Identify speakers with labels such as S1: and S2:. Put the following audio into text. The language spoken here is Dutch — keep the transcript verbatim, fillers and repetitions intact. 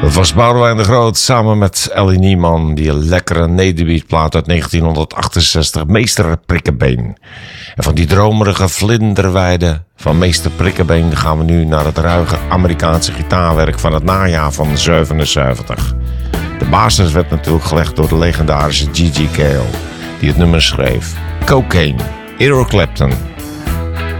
S1: Dat was Boudewijn de Groot samen met Ellie Niemann, die lekkere nederbeatplaat uit negentien achtenzestig, Meester Prikkebeen. En van die dromerige vlinderweide van Meester Prikkebeen gaan we nu naar het ruige Amerikaanse gitaarwerk van het najaar van zevenenzeventig. De basis werd natuurlijk gelegd door de legendarische G G Cale, die het nummer schreef. Cocaine, Eric Clapton.